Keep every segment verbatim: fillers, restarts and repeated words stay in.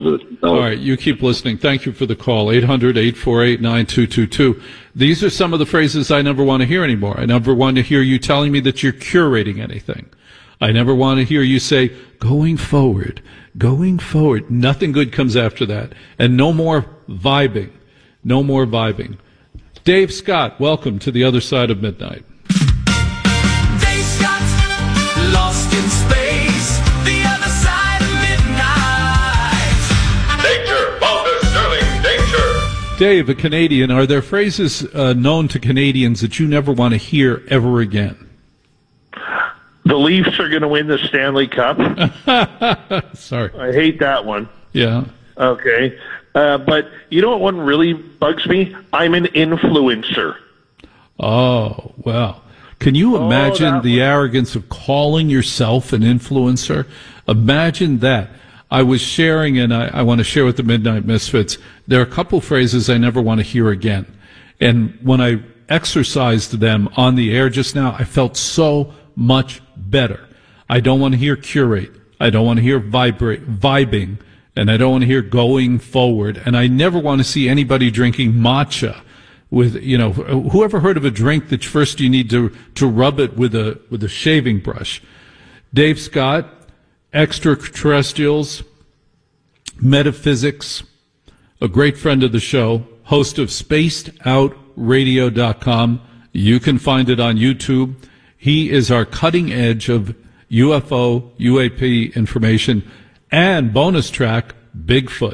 No. All right, you keep listening. Thank you for the call. eight hundred, eight four eight, nine two two two. These are some of the phrases I never want to hear anymore. I never want to hear you telling me that you're curating anything. I never want to hear you say, going forward, going forward. Nothing good comes after that. And no more vibing. No more vibing. Dave Scott, welcome to the other side of midnight. Dave Scott, lost in space, the other side of midnight. Danger, Walter Sterling, danger. Dave, a Canadian, are there phrases uh, known to Canadians that you never want to hear ever again? The Leafs are going to win the Stanley Cup. Sorry. I hate that one. Yeah. Okay. Uh, but you know what one really bugs me? I'm an influencer. Oh, well. Can you imagine oh, the was... arrogance of calling yourself an influencer? Imagine that. I was sharing, and I, I want to share with the Midnight Misfits, there are a couple phrases I never want to hear again. And when I exercised them on the air just now, I felt so much better. I don't want to hear curate. I don't want to hear vibrate, vibing. And I don't want to hear going forward. And I never want to see anybody drinking matcha with, you know, whoever heard of a drink that first you need to, to rub it with a, with a shaving brush? Dave Scott, extraterrestrials, metaphysics, a great friend of the show, host of spaced out radio dot com. You can find it on YouTube. He is our cutting edge of U F O, U A P information. And bonus track, Bigfoot.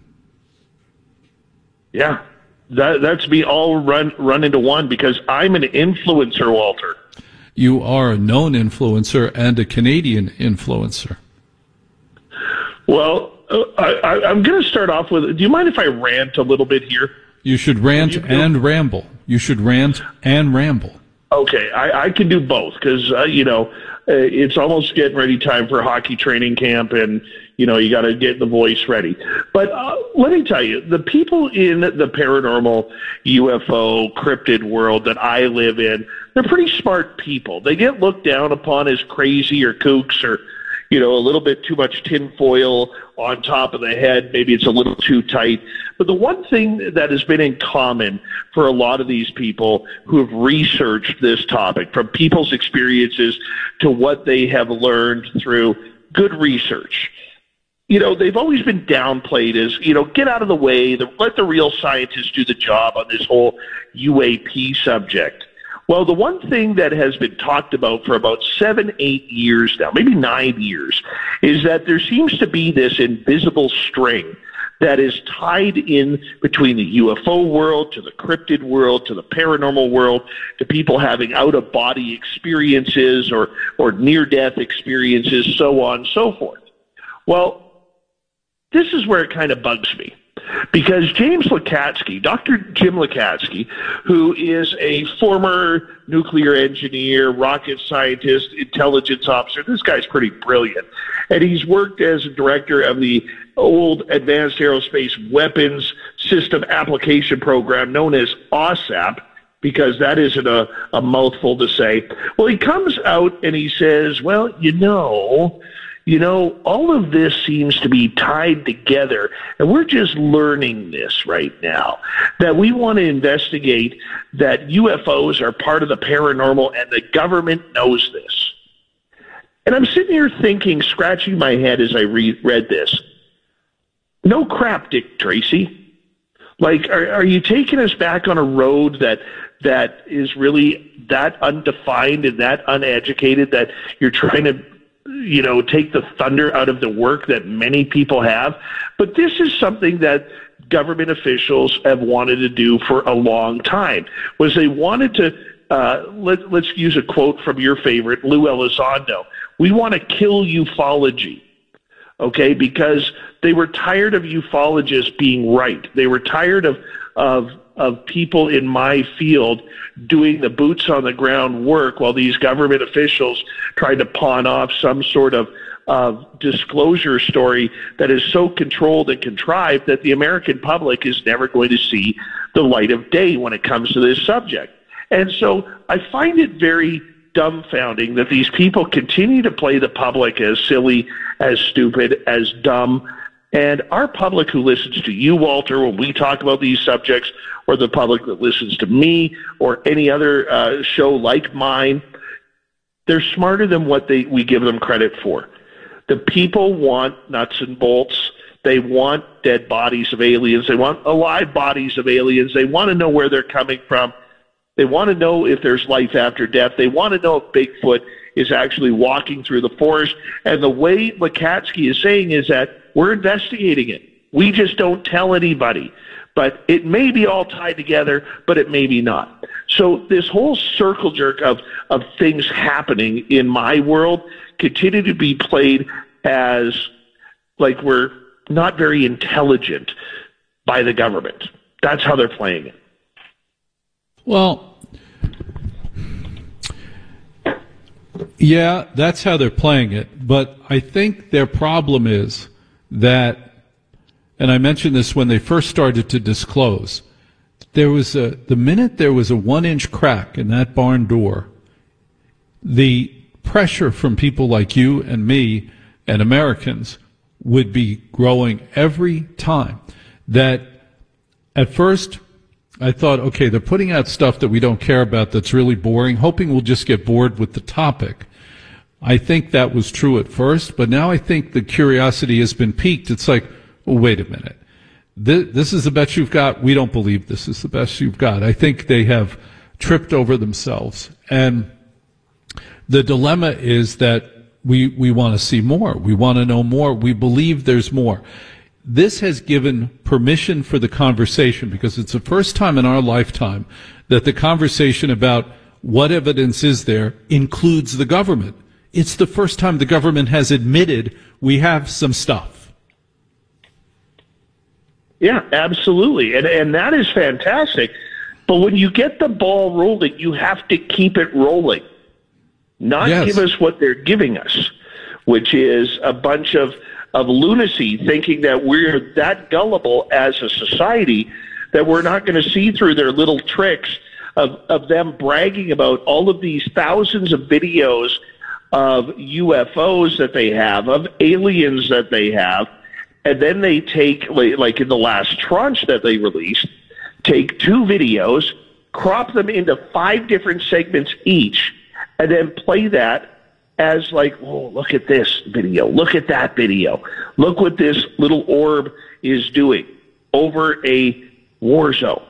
Yeah, that, that's me all run run into one because I'm an influencer, Walter. You are a known influencer and a Canadian influencer. Well, uh, I, I, I'm going to start off with, do you mind if I rant a little bit here? You should rant you and ramble. You should rant and ramble. Okay, I, I can do both because, uh, you know, uh, it's almost getting ready time for hockey training camp and, you know, you got to get the voice ready. But uh, let me tell you, the people in the paranormal, U F O, cryptid world that I live in, they're pretty smart people. They get looked down upon as crazy or kooks or, you know, a little bit too much tinfoil on top of the head. Maybe it's a little too tight. But the one thing that has been in common for a lot of these people who have researched this topic, from people's experiences to what they have learned through good research, you know, they've always been downplayed as, you know, get out of the way, the, let the real scientists do the job on this whole U A P subject. Well, the one thing that has been talked about for about seven, eight years now, maybe nine years, is that there seems to be this invisible string that is tied in between the U F O world to the cryptid world to the paranormal world to people having out-of-body experiences or, or near-death experiences, so on and so forth. Well, this is where it kind of bugs me. Because James Lakatsky, Doctor Jim Lakatsky, who is a former nuclear engineer, rocket scientist, intelligence officer, this guy's pretty brilliant. And he's worked as a director of the old Advanced Aerospace Weapons System Application Program known as OSAP, because that isn't a, a mouthful to say. Well, he comes out and he says, well, you know... You know, all of this seems to be tied together, and we're just learning this right now, that we want to investigate that U F Os are part of the paranormal, and the government knows this. And I'm sitting here thinking, scratching my head as I re- read this, no crap, Dick Tracy. Like, are, are you taking us back on a road that that is really that undefined and that uneducated that you're trying to, you know, take the thunder out of the work that many people have? But this is something that government officials have wanted to do for a long time, was they wanted to, uh, let, let's use a quote from your favorite, Lou Elizondo. We want to kill ufology, okay, because they were tired of ufologists being right. They were tired of, of, of people in my field doing the boots on the ground work while these government officials tried to pawn off some sort of of disclosure story that is so controlled and contrived that the American public is never going to see the light of day when it comes to this subject. And so I find it very dumbfounding that these people continue to play the public as silly, as stupid, as dumb, And our public who listens to you, Walter, when we talk about these subjects, or the public that listens to me or any other uh, show like mine, they're smarter than what they we give them credit for. The people want nuts and bolts. They want dead bodies of aliens. They want alive bodies of aliens. They want to know where they're coming from. They want to know if there's life after death. They want to know if Bigfoot is actually walking through the forest. And the way Lakatsky is saying is that we're investigating it. We just don't tell anybody. But it may be all tied together, but it may be not. So this whole circle jerk of, of things happening in my world continue to be played as like we're not very intelligent by the government. That's how they're playing it. Well, yeah, that's how they're playing it. But I think their problem is that, and I mentioned this when they first started to disclose, there was a, the minute there was a one inch crack in that barn door, the pressure from people like you and me and Americans would be growing every time. That at first I thought, okay, they're putting out stuff that we don't care about that's really boring, hoping we'll just get bored with the topic. I think that was true at first, but now I think the curiosity has been piqued. It's like, well, wait a minute. This, this is the best you've got. We don't believe this is the best you've got. I think they have tripped over themselves. And the dilemma is that we, we want to see more. We want to know more. We believe there's more. This has given permission for the conversation because it's the first time in our lifetime that the conversation about what evidence is there includes the government. It's the first time the government has admitted we have some stuff. Yeah, absolutely. And and that is fantastic. But when you get the ball rolling, you have to keep it rolling. Not Yes. give us what they're giving us, which is a bunch of, of lunacy, thinking that we're that gullible as a society that we're not going to see through their little tricks of, of them bragging about all of these thousands of videos of U F Os that they have, of aliens that they have, and then they take, like in the last tranche that they released, take two videos, crop them into five different segments each, and then play that as like, oh, look at this video, look at that video, look what this little orb is doing over a war zone.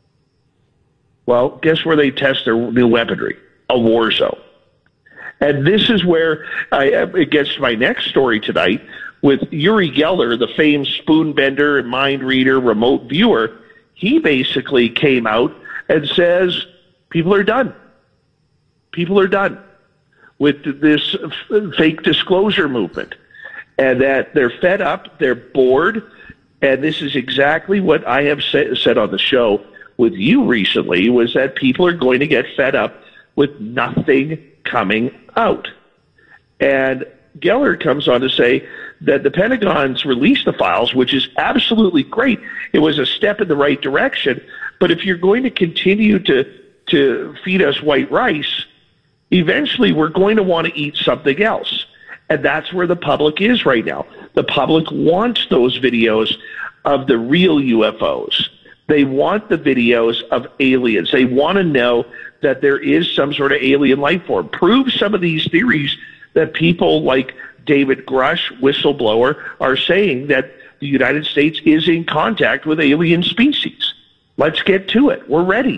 Well, guess where they test their new weaponry? A war zone. And this is where I, it gets to my next story tonight with Uri Geller, the famed spoon bender and mind reader, remote viewer. He basically came out and says people are done. People are done with this f- fake disclosure movement, and that they're fed up, they're bored, and this is exactly what I have sa- said on the show with you recently, was that people are going to get fed up with nothing coming out. And Geller comes on to say that the Pentagon's released the files, which is absolutely great. It was a step in the right direction, but if you're going to continue to, to feed us white rice, eventually we're going to want to eat something else. And that's where the public is right now. The public wants those videos of the real U F Os. They want the videos of aliens. They want to know that there is some sort of alien life form. Prove some of these theories that people like David Grush, whistleblower, are saying, that the United States is in contact with alien species. Let's get to it. We're ready.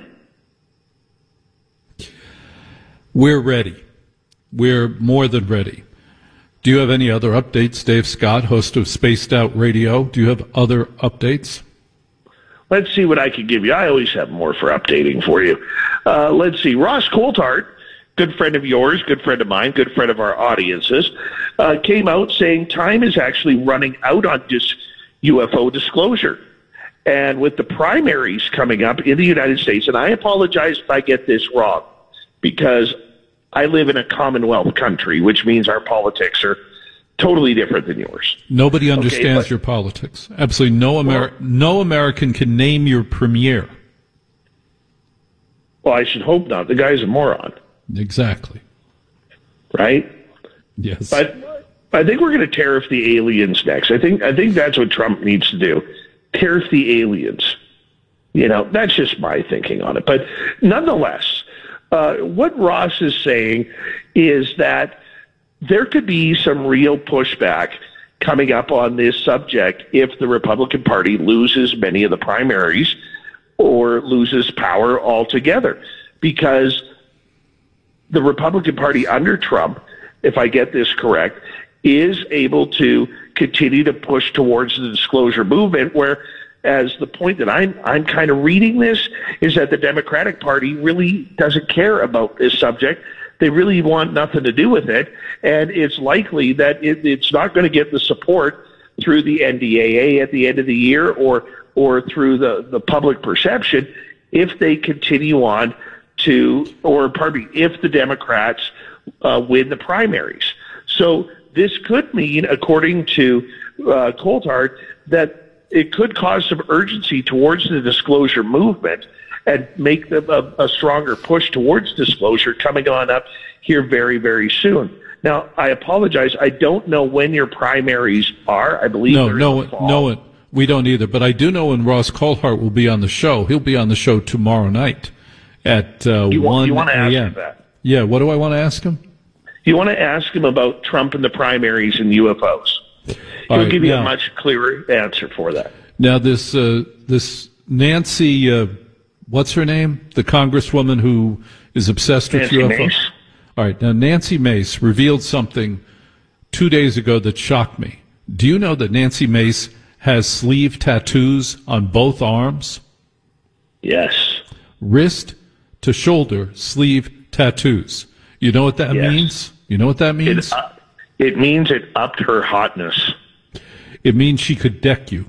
We're ready. We're more than ready. Do you have any other updates, Dave Scott, host of Spaced Out Radio? Do you have other updates? Let's see what I can give you. I always have more for updating for you. Uh, let's see. Ross Coulthart, good friend of yours, good friend of mine, good friend of our audiences, uh, came out saying time is actually running out on dis- U F O disclosure. And with the primaries coming up in the United States, and I apologize if I get this wrong, because I live in a Commonwealth country, which means our politics are totally different than yours. Nobody understands okay, but, your politics. Absolutely no Amer- well, no American can name your premier. Well, I should hope not. The guy's a moron. Exactly. Right? Yes. But I think we're going to tariff the aliens next. I think I think that's what Trump needs to do. Tariff the aliens. You know, that's just my thinking on it. But nonetheless, uh, what Ross is saying is that there could be some real pushback coming up on this subject if the Republican Party loses many of the primaries or loses power altogether. Because the Republican Party under Trump, if I get this correct, is able to continue to push towards the disclosure movement, where as the point that I'm I'm kind of reading this is that the Democratic Party really doesn't care about this subject. They really want nothing to do with it, and it's likely that it, it's not going to get the support through the N D A A at the end of the year or or through the, the public perception if they continue on to, or pardon me, if the Democrats uh, win the primaries. So this could mean, according to uh, Coulthard, that it could cause some urgency towards the disclosure movement and make them a, a stronger push towards disclosure coming on up here very, very soon. Now, I apologize. I don't know when your primaries are. I believe no, they're no, in the fall. no, we don't either. But I do know when Ross Coulthard will be on the show. He'll be on the show tomorrow night at uh, you want, one you want to ask a.m. him that? Yeah, what do I want to ask him? You want to ask him about Trump and the primaries and U F Os. He'll right, give you now, a much clearer answer for that. Now, this uh, this Nancy, uh, what's her name? The congresswoman who is obsessed with Nancy U F Os. Mace? All right, now Nancy Mace revealed something two days ago that shocked me. Do you know that Nancy Mace has sleeve tattoos on both arms? Yes. Wrist to shoulder sleeve tattoos. You know what that Yes. means? You know what that means? It, uh, it means it upped her hotness. It means she could deck you.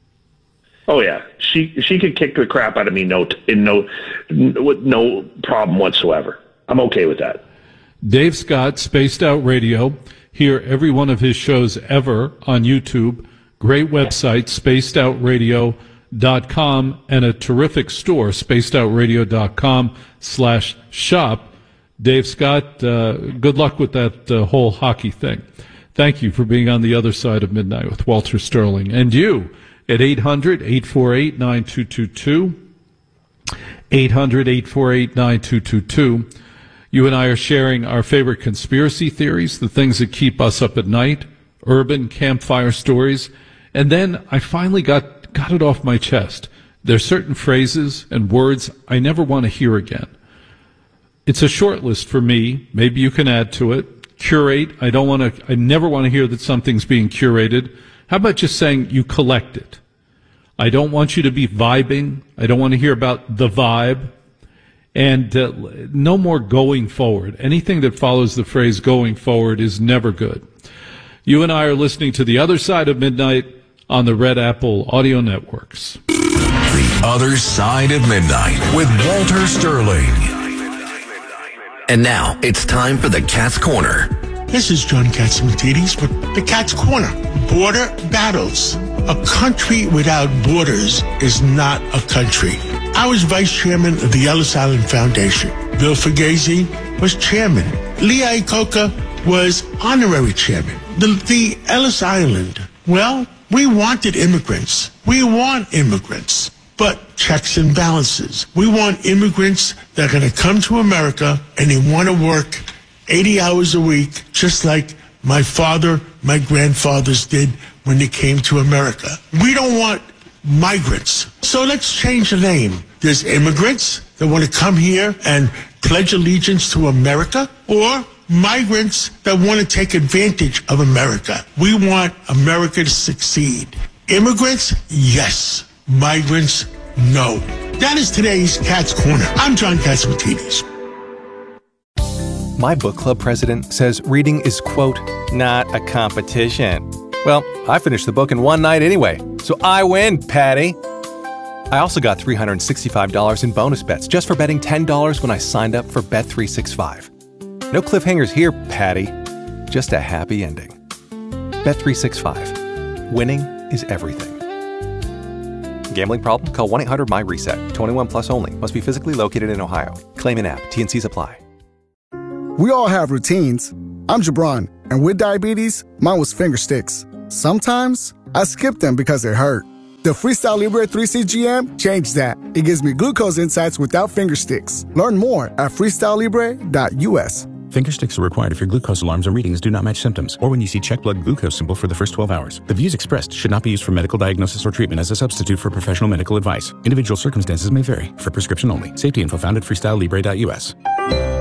Oh yeah, she she could kick the crap out of me no in no with no problem whatsoever. I'm okay with that. Dave Scott, Spaced Out Radio. Hear every one of his shows ever on YouTube. Great website, spaced out radio dot com, and a terrific store, spaced out radio dot com slash shop. Dave Scott, uh, good luck with that uh, whole hockey thing. Thank you for being on the other side of midnight with Walter Sterling. And you at eight hundred, eight four eight, nine two two two, eight hundred, eight four eight, nine two two two. You and I are sharing our favorite conspiracy theories, the things that keep us up at night, urban campfire stories. And then I finally got, got it off my chest. There's certain phrases and words I never want to hear again. It's a short list for me. Maybe you can add to it. Curate. I don't want to, I never want to hear that something's being curated. How about just saying you collect it? I don't want you to be vibing. I don't want to hear about the vibe. And uh, no more going forward. Anything that follows the phrase going forward is never good. You and I are listening to The Other Side of Midnight on the Red Apple Audio Networks. The Other Side of Midnight with Walter Sterling. And now it's time for the Cat's Corner. This is John Catsimatidis with the Cat's Corner. Border battles. A country without borders is not a country. I was vice chairman of the Ellis Island Foundation. Bill Fugazi was chairman. Lee Iacocca was honorary chairman. The, the Ellis Island, well, we wanted immigrants. We want immigrants, but checks and balances. We want immigrants that are going to come to America and they want to work eighty hours a week, just like my father, my grandfathers did when they came to America. We don't want migrants. So let's change the name. There's immigrants that want to come here and pledge allegiance to America, or migrants that want to take advantage of America. We want America to succeed. Immigrants, yes. Migrants, no. That is today's Cat's Corner. I'm John Catsimatidis. My book club president says reading is, quote, not a competition. Well, I finished the book in one night anyway, so I win, Patty. I also got three hundred sixty-five dollars in bonus bets just for betting ten dollars when I signed up for Bet three sixty-five. No cliffhangers here, Patty. Just a happy ending. Bet three sixty-five. Winning is everything. Gambling problem? Call one eight hundred my reset. twenty-one plus only. Must be physically located in Ohio. Claim in app. T N Cs apply. We all have routines. I'm Jabron, And with diabetes, mine was finger sticks. Sometimes I skip them because they hurt. The Freestyle Libre three C G M changed that. It gives me glucose insights without finger sticks. Learn more at freestyle libre dot u s. Finger sticks are required if your glucose alarms or readings do not match symptoms, or when you see check blood glucose symbol for the first twelve hours. The views expressed should not be used for medical diagnosis or treatment as a substitute for professional medical advice. Individual circumstances may vary. For prescription only. Safety info found at freestyle libre dot u s.